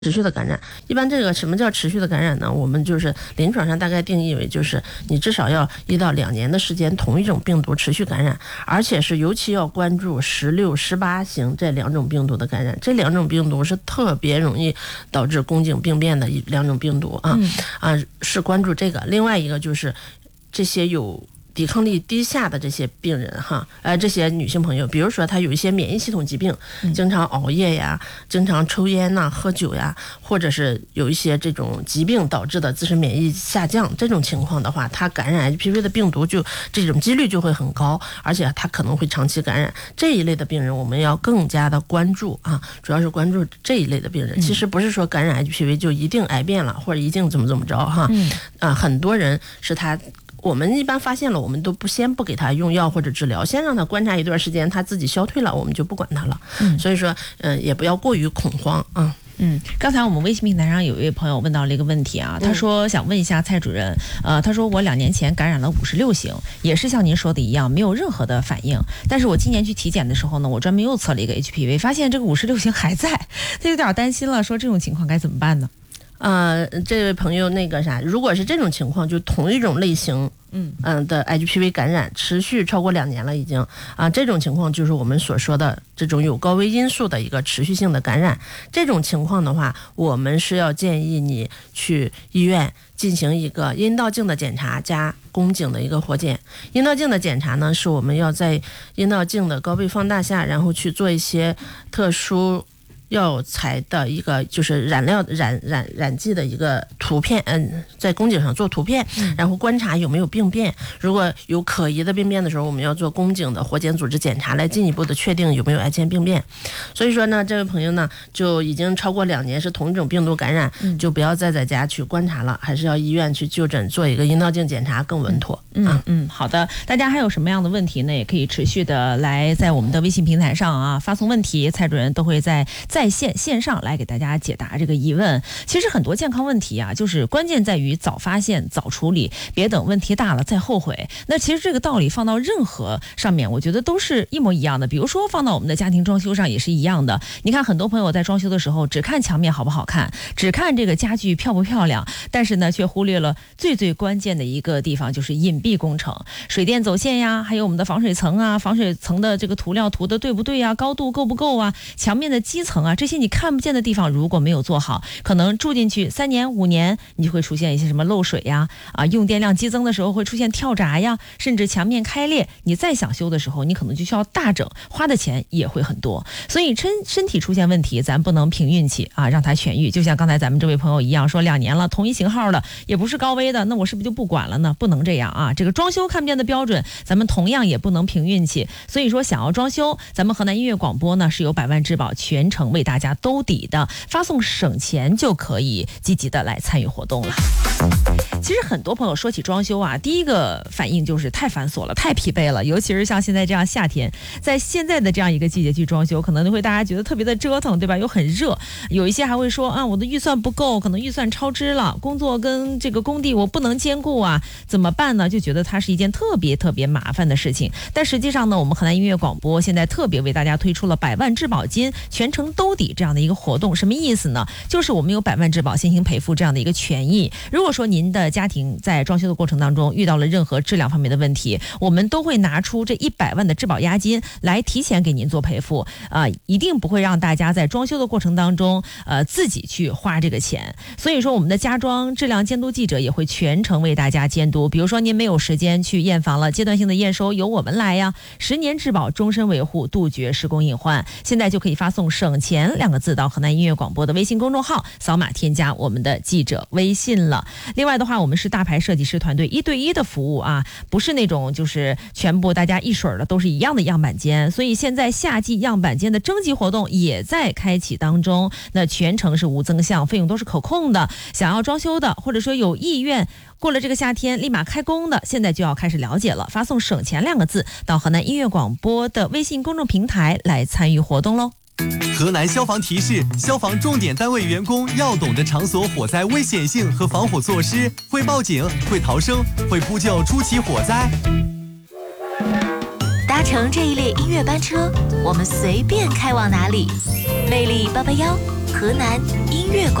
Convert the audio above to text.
持续的感染。一般这个什么叫持续的感染呢？我们就是临床上大概定义为就是你至少要1到2年的时间同一种病毒持续感染，而且是尤其要关注16、18型这2种病毒的感染。这2种病毒是特别容易导致宫颈病变的2种病毒是关注这个。另外一个就是这些有抵抗力低下的这些病人这些女性朋友，比如说她有一些免疫系统疾病，经常熬夜呀，经常抽烟呐、喝酒呀，或者是有一些这种疾病导致的自身免疫下降，这种情况的话，她感染 HPV 的病毒就这种几率就会很高，而且她可能会长期感染。这一类的病人我们要更加的关注主要是关注这一类的病人。其实不是说感染 HPV 就一定癌变了，或者一定怎么着很多人是他。我们一般发现了，我们都先不给他用药或者治疗，先让他观察一段时间，他自己消退了，我们就不管他了。所以说，也不要过于恐慌啊。 刚才我们微信平台上有一位朋友问到了一个问题啊，他说想问一下蔡主任，他说我2年前感染了56型，也是像您说的一样，没有任何的反应，但是我今年去体检的时候呢，我专门又测了一个 HPV， 发现这个56型还在，他有点担心了，说这种情况该怎么办呢？ 这位朋友如果是这种情况，就同一种类型的 HPV 感染持续超过2年了已经这种情况就是我们所说的这种有高危因素的一个持续性的感染。这种情况的话，我们是要建议你去医院进行一个阴道镜的检查加宫颈的一个活检。阴道镜的检查呢，是我们要在阴道镜的高倍放大下，然后去做一些特殊药材的一个就是染剂的一个图片，在宫颈上做图片，然后观察有没有病变。如果有可疑的病变的时候，我们要做宫颈的活检组织检查，来进一步的确定有没有癌前病变。所以说呢，这位朋友呢就已经超过2年是同一种病毒感染，就不要再在家去观察了，还是要医院去就诊做一个阴道镜检查更稳妥。 好的，大家还有什么样的问题呢？也可以持续的来在我们的微信平台上发送问题，蔡主任都会在线上来给大家解答这个疑问。其实很多健康问题就是关键在于早发现早处理，别等问题大了再后悔。那其实这个道理放到任何上面，我觉得都是一模一样的。比如说放到我们的家庭装修上也是一样的。你看很多朋友在装修的时候只看墙面好不好看，只看这个家具漂不漂亮，但是呢却忽略了最关键的一个地方，就是隐蔽工程，水电走线呀，还有我们的防水层防水层的这个涂料涂的对不对高度够不够墙面的基层这些你看不见的地方如果没有做好，可能住进去3年5年，你就会出现一些什么漏水用电量激增的时候会出现跳闸甚至墙面开裂，你再想修的时候你可能就需要大整，花的钱也会很多。所以身体出现问题咱不能凭运气让它痊愈。就像刚才咱们这位朋友一样，说2年了同一型号的也不是高危的，那我是不是就不管了呢？不能这样这个装修看不见的标准咱们同样也不能凭运气。所以说想要装修，咱们河南音乐广播呢是有百万质保全程为大家兜底的，发送省钱就可以积极的来参与活动了。其实很多朋友说起装修第一个反应就是太繁琐了，太疲惫了，尤其是像现在这样夏天，在现在的这样一个季节去装修，可能就会大家觉得特别的折腾，对吧？又很热，有一些还会说我的预算不够，可能预算超支了，工作跟这个工地我不能兼顾怎么办呢？就觉得它是一件特别麻烦的事情。但实际上呢，我们河南音乐广播现在特别为大家推出了百万质保金全程兜底这样的一个活动。什么意思呢？就是我们有百万质保先行赔付这样的一个权益。如果说您的家庭在装修的过程当中遇到了任何质量方面的问题，我们都会拿出这100万的质保押金来提前给您做赔付一定不会让大家在装修的过程当中自己去花这个钱。所以说我们的家装质量监督记者也会全程为大家监督。比如说您没有时间去验房了，阶段性的验收由我们来10年质保终身维护，杜绝施工隐患。现在就可以发送省钱2个字到河南音乐广播的微信公众号，扫码添加我们的记者微信了。另外的话，我们是大牌设计师团队1对1的服务不是那种就是全部大家一水的都是一样的样板间。所以现在夏季样板间的征集活动也在开启当中，那全程是无增项，费用都是可控的。想要装修的，或者说有意愿过了这个夏天立马开工的，现在就要开始了解了，发送省钱2个字到河南音乐广播的微信公众平台来参与活动喽。 河南消防提示：消防重点单位员工要懂得场所火灾危险性和防火措施，会报警，会逃生，会扑救初期火灾。 搭乘这一列音乐班车，我们随便开往哪里。魅力881 河南音乐馆。